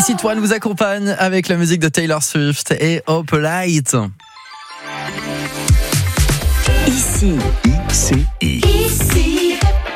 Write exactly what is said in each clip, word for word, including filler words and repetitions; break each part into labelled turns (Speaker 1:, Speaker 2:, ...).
Speaker 1: Ici, Toine vous accompagne avec la musique de Taylor Swift et Hope Light.
Speaker 2: Ici,
Speaker 3: I C I.
Speaker 2: ici,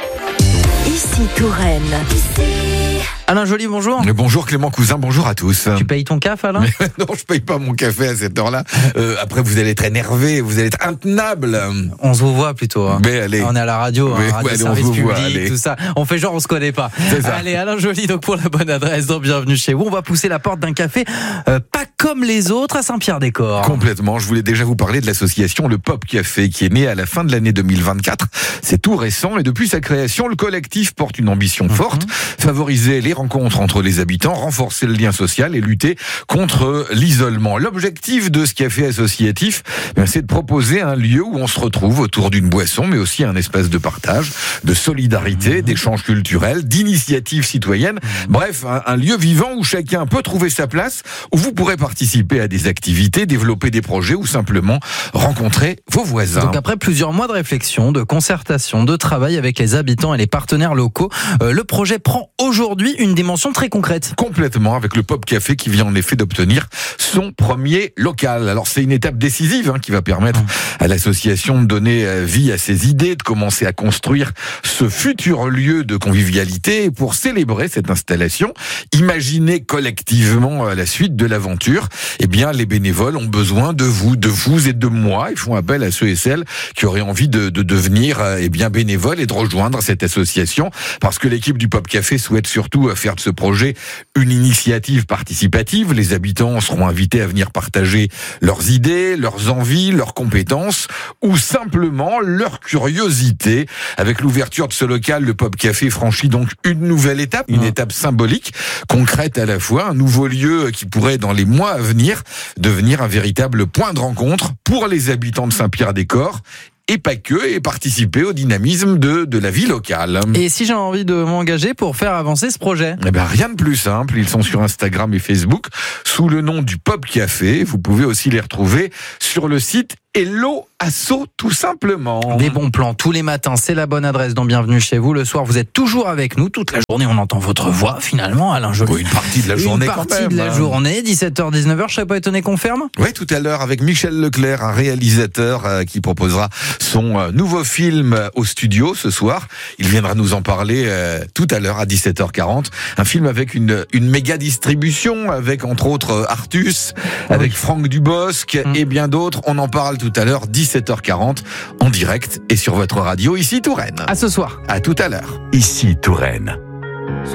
Speaker 2: ici Touraine. Ici.
Speaker 1: Alain Joly, bonjour.
Speaker 3: Bonjour Clément Cousin, bonjour à tous.
Speaker 1: Tu payes ton caf, Alain?
Speaker 3: Mais non, je paye pas mon café à cette heure-là. Euh, après, vous allez être énervé, vous allez être intenable.
Speaker 1: On se vous voit plutôt. Hein.
Speaker 3: Mais allez.
Speaker 1: On est à la radio,
Speaker 3: Oui,
Speaker 1: hein, radio
Speaker 3: ouais, allez,
Speaker 1: service
Speaker 3: on se
Speaker 1: public,
Speaker 3: voit, allez.
Speaker 1: tout ça. On fait genre on se connaît pas.
Speaker 3: C'est ça.
Speaker 1: Allez, Alain Joly, donc pour la bonne adresse, donc bienvenue chez vous. On va pousser la porte d'un café euh, pas comme les autres à Saint-Pierre-des-Corps.
Speaker 3: Complètement. Je voulais déjà vous parler de l'association Le Pop Café qui est née à la fin de l'année deux mille vingt-quatre. C'est tout récent et depuis sa création, le collectif porte une ambition forte, mm-hmm. favoriser les rencontres entre les habitants, renforcer le lien social et lutter contre l'isolement. L'objectif de ce café associatif, c'est de proposer un lieu où on se retrouve autour d'une boisson, mais aussi un espace de partage, de solidarité, d'échange culturel, d'initiative citoyenne. Bref, un, un lieu vivant où chacun peut trouver sa place, où vous pourrez participer à des activités, développer des projets ou simplement rencontrer vos voisins.
Speaker 1: Donc après plusieurs mois de réflexion, de concertation, de travail avec les habitants et les partenaires locaux, euh, le projet prend aujourd'hui une dimension très concrète.
Speaker 3: Complètement, avec le Pop Café qui vient en effet d'obtenir son premier local. Alors c'est une étape décisive hein, qui va permettre à l'association de donner vie à ses idées, de commencer à construire ce futur lieu de convivialité. Et pour célébrer cette installation, imaginer collectivement la suite de l'aventure, eh bien les bénévoles ont besoin de vous, de vous et de moi. Ils font appel à ceux et celles qui auraient envie de, de devenir eh bien bénévoles et de rejoindre cette association, parce que l'équipe du Pop Café souhaite surtout faire de ce projet une initiative participative. Les habitants seront invités à venir partager leurs idées, leurs envies, leurs compétences ou simplement leur curiosité. Avec l'ouverture de ce local, le Pop Café franchit donc une nouvelle étape, une étape symbolique, concrète à la fois, un nouveau lieu qui pourrait dans les mois à venir devenir un véritable point de rencontre pour les habitants de Saint-Pierre-des-Corps. Et pas que, et participer au dynamisme de, de la vie locale.
Speaker 1: Et si j'ai envie de m'engager pour faire avancer ce projet?
Speaker 3: Eh ben, rien de plus simple. Ils sont sur Instagram et Facebook sous le nom du Pop Café. Vous pouvez aussi les retrouver sur le site Hello Asso, tout simplement.
Speaker 1: Des bons plans tous les matins, c'est la bonne adresse dans Bienvenue chez vous. Le soir, vous êtes toujours avec nous. Toute la journée, on entend votre voix, finalement, Alain Joly.
Speaker 3: Oui, une partie de la journée
Speaker 1: une
Speaker 3: quand
Speaker 1: partie
Speaker 3: même.
Speaker 1: de la journée, dix-sept heures dix-neuf heures, je serais pas étonné qu'on ferme?
Speaker 3: Oui, tout à l'heure, avec Michel Leclerc, un réalisateur euh, qui proposera son euh, nouveau film euh, au studio ce soir. Il viendra nous en parler euh, tout à l'heure à dix-sept heures quarante. Un film avec une, une méga distribution, avec entre autres euh, Artus, avec oui. Franck Dubosc mmh. et bien d'autres. On en parle tout à l'heure, dix-sept heures quarante, en direct et sur votre radio, ici Touraine.
Speaker 1: À ce soir.
Speaker 3: À tout à l'heure.
Speaker 4: Ici Touraine.